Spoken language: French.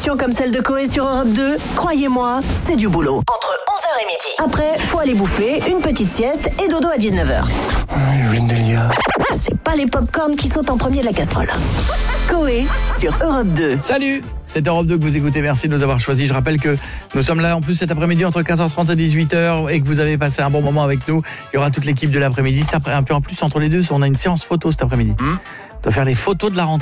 émission comme celle de Coé sur Europe 2, croyez-moi, c'est du boulot. Entre 11h et midi. Après, faut aller bouffer, une petite sieste et dodo à 19h. C'est pas les pop-corn qui sautent en premier de la casserole. Coé sur Europe 2. Salut, c'est Europe 2 que vous écoutez, merci de nous avoir choisis. Je rappelle que nous sommes là en plus cet après-midi entre 15h30 et 18h et que vous avez passé un bon moment avec nous. Il y aura toute l'équipe de l'après-midi. C'est un peu en plus entre les deux, on a une séance photo cet après-midi. On doit faire les photos de la rentrée.